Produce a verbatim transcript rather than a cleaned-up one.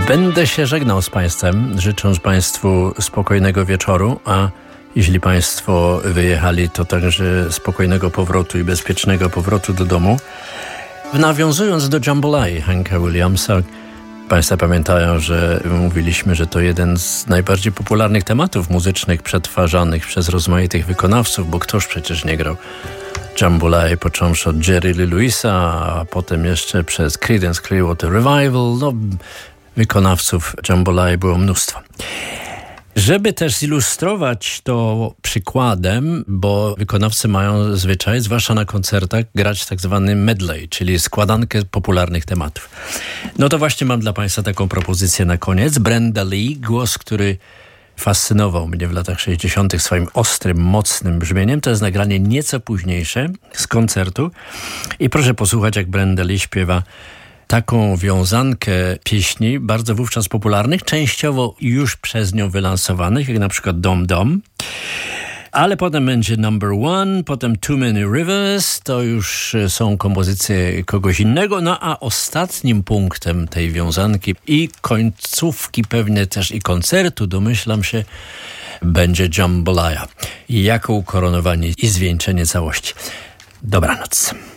Będę się żegnał z Państwem, życząc Państwu spokojnego wieczoru, a jeśli Państwo wyjechali, to także spokojnego powrotu i bezpiecznego powrotu do domu. Nawiązując do Jambalaya Hanka Williamsa, Państwo pamiętają, że mówiliśmy, że to jeden z najbardziej popularnych tematów muzycznych przetwarzanych przez rozmaitych wykonawców, bo ktoż przecież nie grał Jambalaya, począwszy od Jerry Lee Lewisa, a potem jeszcze przez Creedence Clearwater Revival. No, wykonawców Jambalaya było mnóstwo. Żeby też zilustrować to przykładem, bo wykonawcy mają zwyczaj, zwłaszcza na koncertach, grać tak zwany medley, czyli składankę popularnych tematów. No to właśnie mam dla Państwa taką propozycję na koniec. Brenda Lee, głos, który fascynował mnie w latach sześćdziesiątych swoim ostrym, mocnym brzmieniem. To jest nagranie nieco późniejsze z koncertu. I proszę posłuchać, jak Brenda Lee śpiewa taką wiązankę pieśni, bardzo wówczas popularnych, częściowo już przez nią wylansowanych, jak na przykład Dom Dom. Ale potem będzie Number One, potem Too Many Rivers, to już są kompozycje kogoś innego. No a ostatnim punktem tej wiązanki i końcówki pewnie też i koncertu, domyślam się, będzie Jambalaya. Jako ukoronowanie i zwieńczenie całości. Dobranoc.